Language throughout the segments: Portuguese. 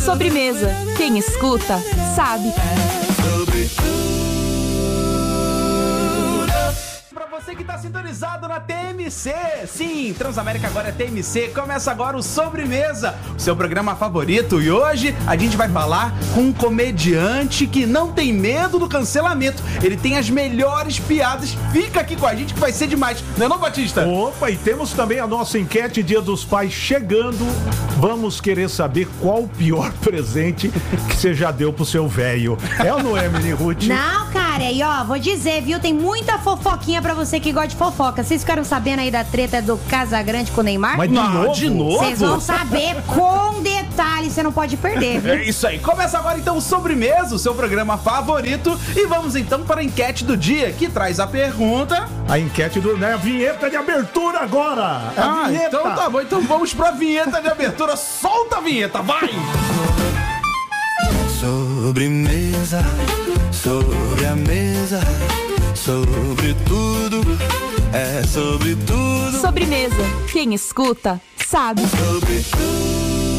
Sobremesa. Quem escuta, sabe. Você que está sintonizado na TMC. Sim, Transamérica agora é TMC. Começa agora o Sobremesa, o seu programa favorito. E hoje a gente vai falar com um comediante que não tem medo do cancelamento. Ele tem as melhores piadas. Fica aqui com a gente que vai ser demais. Não é não, Batista? Opa, e temos também a nossa enquete Dia dos Pais chegando. Vamos querer saber qual o pior presente que você já deu pro seu velho. É ou não é, Mini Ruth? Não, cara, e ó, vou dizer, viu? Tem muita fofoquinha pra você que gosta de fofoca. Vocês ficaram sabendo aí da treta do Casagrande com o Neymar? Mas de novo? Vocês vão saber com detalhes, você não pode perder, viu? É isso aí. Começa agora então o Sobremesa, o seu programa favorito. E vamos então para a enquete do dia, que traz a pergunta... A enquete do... né? A vinheta de abertura agora! A vinheta. Então tá bom. Então vamos pra vinheta de abertura. Solta a vinheta, vai! Sobremesa, sobre a mesa, sobre tudo, é sobre tudo. Sobremesa. Quem escuta, sabe. Sobre tudo.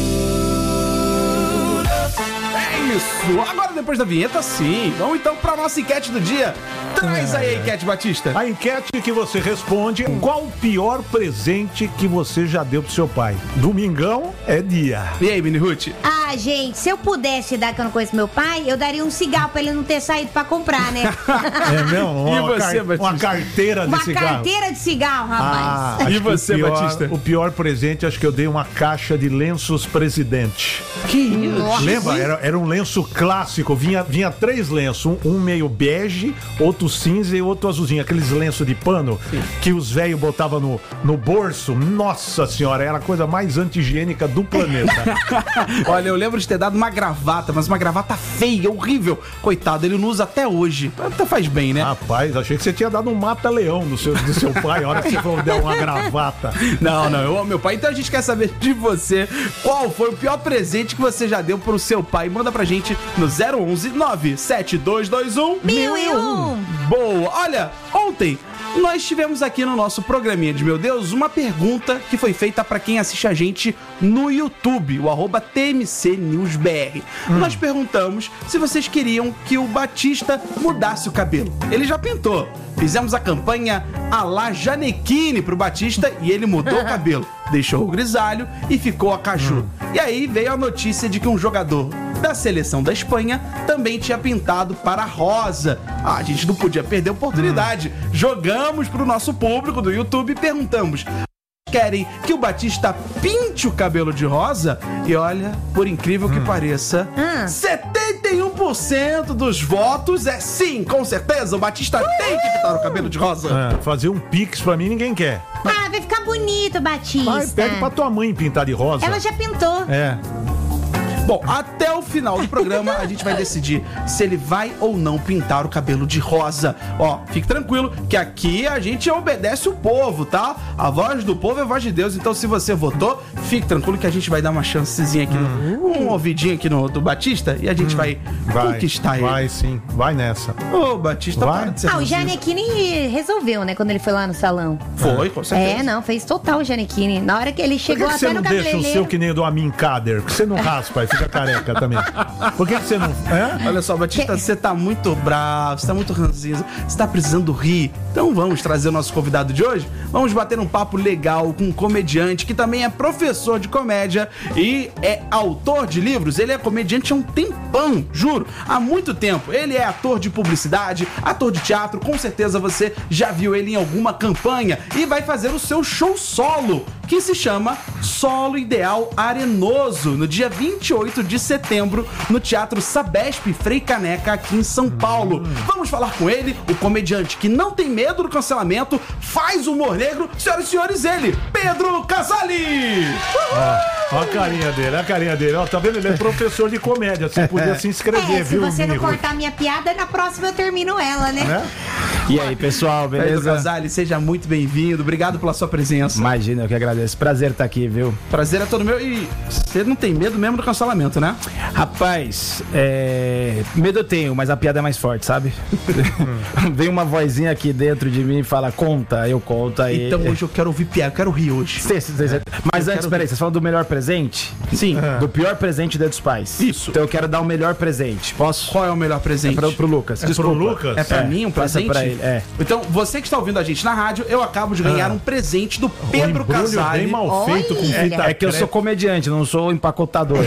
É isso. Agora depois da vinheta, sim. Vamos então pra nossa enquete do dia. Traz aí a enquete, Batista. A enquete que você responde: qual o pior presente que você já deu pro seu pai? Domingão é dia. E aí, Mini Ruth? Ah, gente, se eu pudesse dar, que eu não conheço meu pai, eu daria um cigarro pra ele não ter saído pra comprar, né? É mesmo? E você, Batista? Uma carteira de Uma cigarro. carteira de cigarro, rapaz. Acho E que você, Batista? O pior presente, acho que eu dei uma caixa de lenços presidente. Que isso? Lembra? Era um lenço clássico. Vinha 3 lenços. Um meio bege, outro cinza e outro azulzinho. Aqueles lenços de pano que os velhos botavam no bolso. Nossa senhora, era a coisa mais anti-higiênica do planeta. Olha, eu lembro de ter dado uma gravata, mas uma gravata feia, horrível. Coitado, ele não usa até hoje. Até faz bem, né? Rapaz, achei que você tinha dado um mata-leão do seu pai. A hora que você falou, deu uma gravata. Não, eu amo meu pai. Então a gente quer saber de você qual foi o pior presente que você já deu pro seu pai. Manda pra gente no 011 97221 1001. Boa! Olha, ontem nós tivemos aqui no nosso programinha de Meu Deus uma pergunta que foi feita pra quem assiste a gente no YouTube, o @TMCNewsBR. Nós perguntamos se vocês queriam que o Batista mudasse o cabelo. Ele já pintou. Fizemos a campanha à la Janequine pro Batista e ele mudou o cabelo. Deixou o grisalho e ficou a caju. E aí veio a notícia de que um jogador da seleção da Espanha também tinha pintado para rosa. A gente não podia perder a oportunidade. Jogamos pro nosso público do YouTube e perguntamos: querem que o Batista pinte o cabelo de rosa? E olha, por incrível que pareça, 71% dos votos é sim, com certeza, o Batista tem que pintar o cabelo de rosa. Fazer um pix pra mim ninguém quer. Ah, vai ficar bonito, Batista. Vai, pede pra tua mãe pintar de rosa. Ela já pintou. É. Bom, até o final do programa a gente vai decidir se ele vai ou não pintar o cabelo de rosa. Ó, fique tranquilo que aqui a gente obedece o povo, tá? A voz do povo é a voz de Deus, então se você votou, fique tranquilo que a gente vai dar uma chancezinha aqui, um ouvidinho aqui do Batista e a gente vai conquistar ele. Vai sim, vai nessa. Ô, Batista, Vai. para de ser O ranzinza. Janequine resolveu, né, quando ele foi lá no salão. Foi, com certeza. É, não, fez total o Janequine. Na hora que ele Por chegou que você até não no deixa o cabeleireiro... seu que nem o do Amin Kader? Por que você não raspa e fica careca também? Por que você não... Olha só, Batista, você tá muito bravo, você tá muito ranzinza, você tá precisando rir. Então vamos trazer o nosso convidado de hoje? Vamos bater um papo legal com um comediante que também é professor de comédia e é autor de livros. Ele é comediante há um tempão, juro, há muito tempo. Ele é ator de publicidade, ator de teatro, com certeza você já viu ele em alguma campanha e vai fazer o seu show solo, que se chama Solo Ideal Arenoso, no dia 28 de setembro, no Teatro Sabesp Frei Caneca, aqui em São Paulo. Vamos falar com ele, o comediante que não tem medo do cancelamento, faz humor negro. Senhoras e senhores, ele, Pedro Casali! Ó a carinha dele, ó, tá vendo? Ele é professor de comédia, você podia se inscrever, se viu, você não Mini Ruth? cortar minha piada, na próxima eu termino ela, né? E aí, pessoal, Pedro beleza? Casale, seja muito bem-vindo. Obrigado pela sua presença. Imagina, eu que agradeço. Prazer estar aqui, viu? Prazer é todo meu. E você não tem medo mesmo do cancelamento, né? Rapaz, medo eu tenho, mas a piada é mais forte, sabe? Vem uma vozinha aqui dentro de mim e fala, conta, eu conto aí. Então hoje eu quero ouvir piada, eu quero rir hoje. Mas antes, peraí, vocês falam do melhor presente? Sim. Do pior presente Dia dos Pais. Isso. Então eu quero dar o melhor presente. Posso? Qual é o melhor presente? Pro Lucas. Pro Lucas? É pra mim um passa presente? pra ele, Então, você que está ouvindo a gente na rádio, eu acabo de ganhar um presente do Pedro embrulho Casale. bem mal feito, com fita É que eu sou comediante, não sou empacotador.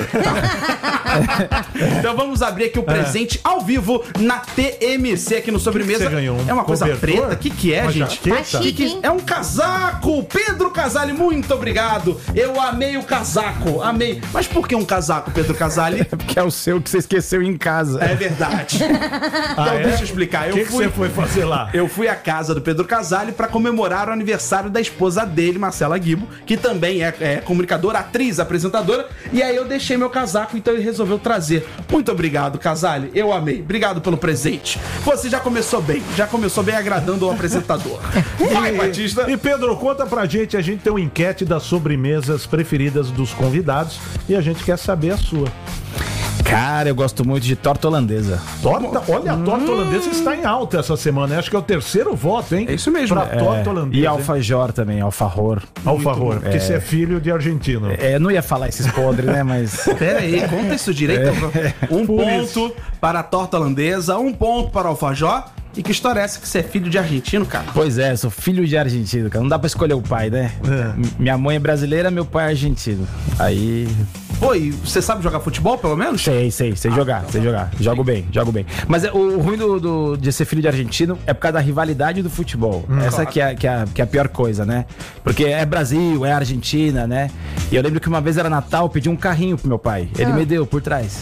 Então vamos abrir aqui o presente ao vivo na TMC aqui no Sobremesa. Você ganhou É uma coisa cobertor? preta. O que é, Uma gente? jaqueta? Tá chique, hein? É um casaco! Pedro Casale, muito obrigado! Eu amei o casaco, amei. Mas por que um casaco, Pedro Casale? Porque é o seu que você esqueceu em casa. É verdade. Então deixa eu explicar. O que você foi fazer lá? Eu fui à casa do Pedro Casale para comemorar o aniversário da esposa dele, Marcela Guibo, que também é comunicadora, atriz, apresentadora. E aí eu deixei meu casaco, então ele resolveu trazer. Muito obrigado, Casale. Eu amei. Obrigado pelo presente. Você já começou bem agradando o apresentador. Vai, Batista. E Pedro, conta pra gente, a gente tem uma enquete das sobremesas preferidas dos convidados e a gente quer saber a sua. Cara, eu gosto muito de torta holandesa. Torta, olha, a torta holandesa está em alta essa semana. Acho que é o terceiro voto, hein? É isso mesmo. Pra torta holandesa. E alfajor também, alfajor. Alfajor, porque você é filho de argentino. Eu não ia falar esses podres, né, mas... Pera aí, conta isso direito. Um ponto para a torta holandesa, um ponto para o alfajor. E que história é essa que você é filho de argentino, cara? Pois é, eu sou filho de argentino, cara. Não dá pra escolher o pai, né? Minha mãe é brasileira, meu pai é argentino. Aí... Pô, e você sabe jogar futebol, pelo menos? Sei jogar. Jogo bem. Mas o ruim de ser filho de argentino é por causa da rivalidade do futebol. Essa claro. que é a pior coisa, né? Porque é Brasil, é Argentina, né? E eu lembro que uma vez era Natal, eu pedi um carrinho pro meu pai. Ele me deu por trás.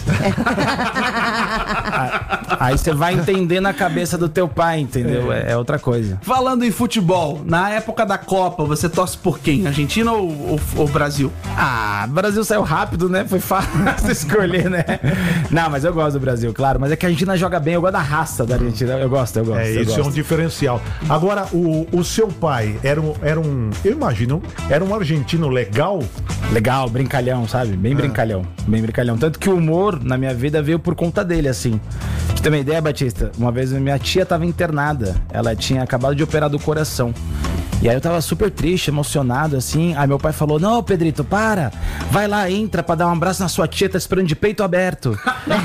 Aí você vai entendendo a cabeça do teu pai, entendeu? É outra coisa. Falando em futebol, na época da Copa, você torce por quem? Argentina ou Brasil? Ah, o Brasil saiu rápido, né? Foi fácil escolher, né? Não, mas eu gosto do Brasil, claro. Mas é que a Argentina joga bem, eu gosto da raça da Argentina. Eu gosto. Isso é um diferencial. Agora, o seu pai era um. Eu imagino, era um argentino legal? Legal, brincalhão, sabe? Bem brincalhão. Tanto que o humor na minha vida veio por conta dele, assim. Pra ter uma ideia, Batista, uma vez minha tia tava internada. Ela tinha acabado de operar do coração. E aí eu tava super triste, emocionado, assim. Aí meu pai falou, não, Pedrito, para. Vai lá, entra pra dar um abraço na sua tia, tá esperando de peito aberto.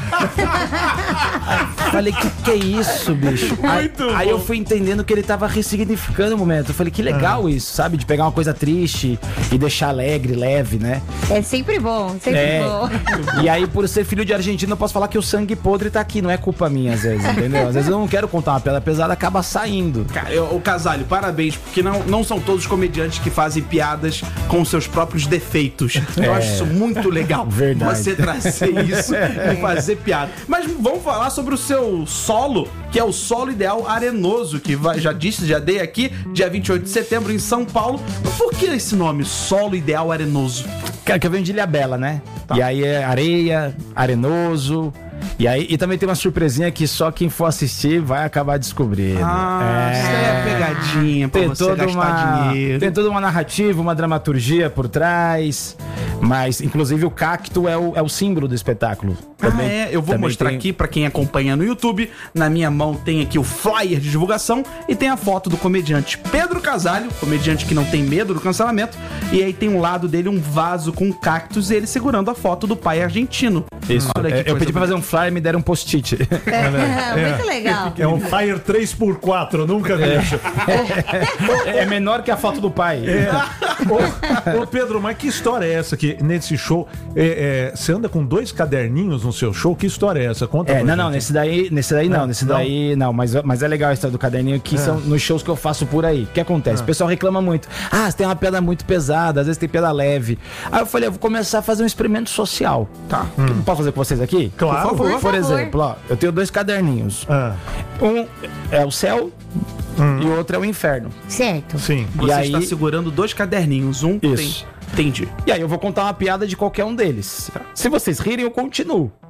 Falei, que é isso, bicho? Aí eu fui entendendo que ele tava ressignificando o momento. Eu falei, que legal isso, sabe? De pegar uma coisa triste e deixar alegre, leve, né? É sempre bom, bom. E aí, por ser filho de argentino, eu posso falar que o sangue podre tá aqui. Não é culpa minha, às vezes, entendeu? Às vezes eu não quero contar uma piada pesada, acaba saindo. Cara, o Casale, parabéns, porque não são todos os comediantes que fazem piadas com seus próprios defeitos. Eu acho isso muito legal. Verdade. Você trazer isso e fazer piada. Mas vamos falar sobre o seu solo, que é o Solo Ideal Arenoso, que já dei aqui, dia 28 de setembro em São Paulo. Por que esse nome, Solo Ideal Arenoso? Cara, que eu venho de Ilhabela, né? Tá. E aí é areia, arenoso. E também tem uma surpresinha que só quem for assistir vai acabar descobrindo. Isso é pegadinha pra você gastar dinheiro. Tem toda uma narrativa, uma dramaturgia por trás. Mas, inclusive, o cacto é o símbolo do espetáculo. Eu vou mostrar aqui pra quem acompanha no YouTube. Na minha mão tem aqui o flyer de divulgação e tem a foto do comediante Pedro Casale, comediante que não tem medo do cancelamento. E aí tem um lado dele um vaso com cactos e ele segurando a foto do pai argentino. Isso. Eu pedi pra fazer um flyer e me deram um post-it. Muito legal. É um Fire 3x4, nunca vi isso. É menor que a foto do pai. Ô Pedro, mas que história é essa que nesse show você anda com 2 caderninhos no seu show? Que história é essa? Conta pra não, nesse daí não, mas é legal a história do caderninho, que são nos shows que eu faço por aí. O que acontece? O pessoal reclama muito. Você tem uma piada muito pesada, às vezes tem piada leve. Aí eu falei, eu vou começar a fazer um experimento social. Tá. Posso fazer com vocês aqui? Claro. Por exemplo, ó, eu tenho 2 caderninhos. Um é o céu e o outro é o inferno. Certo. Sim. Você está segurando 2 caderninhos. Isso. Entendi. E aí eu vou contar uma piada de qualquer um deles. Se vocês rirem, eu continuo.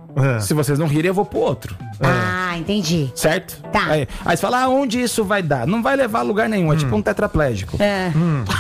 Se vocês não rirem, eu vou pro outro. Ah, entendi. Certo? Tá. Aí você fala, onde isso vai dar? Não vai levar a lugar nenhum, é tipo um tetraplégico. É.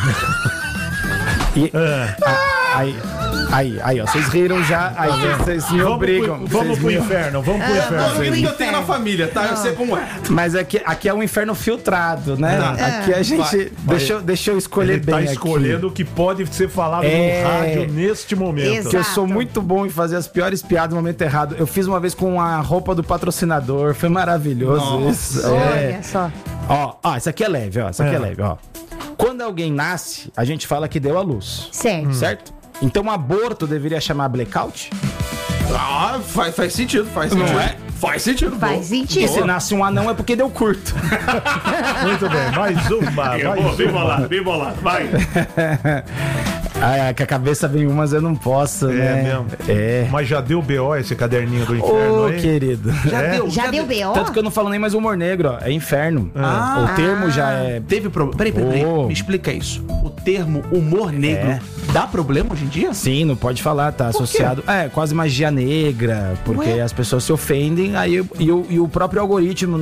E, aí, ó, vocês riram já, aí vocês me obrigam. Vamos pro inferno, vamos pro inferno. Eu tenho na família, tá? Eu sei como é. Mas aqui é um inferno filtrado, né? Aqui a gente... Deixa eu escolher Ele bem tá aqui. escolhendo o que pode ser falado É. no rádio neste momento. Exato. Que eu sou muito bom em fazer as piores piadas no momento errado. Eu fiz uma vez com a roupa do patrocinador, foi maravilhoso isso. Olha só. Ó, isso aqui é leve, ó. Isso aqui é leve, ó. Quando alguém nasce, a gente fala que deu à luz. Certo. Certo? Então aborto deveria chamar blackout? Ah, faz sentido, faz sentido. Não é? Faz sentido. Faz bom. E sentido. se nasce um anão é porque deu curto. Muito bem, mais uma. Bem bolado, vai. Que a cabeça vem umas eu não posso, né? mesmo. É. Mas já deu BO esse caderninho do inferno Ô, aí? querido. Já deu B.O.? Tanto que eu não falo nem mais humor negro, ó. É inferno. Ah. O termo já é... Teve problema. Peraí. Oh. Me explica isso. O termo humor negro dá problema hoje em dia? Sim, não pode falar, tá associado. Quase magia negra, porque as pessoas se ofendem, aí e o próprio algoritmo